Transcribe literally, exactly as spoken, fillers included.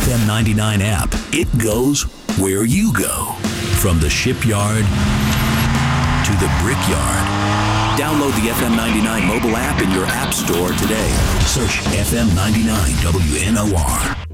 F M ninety-nine app. It goes where you go. From the shipyard to the brickyard. Download the F M ninety-nine mobile app in your app store today. Search F M ninety-nine W N O R.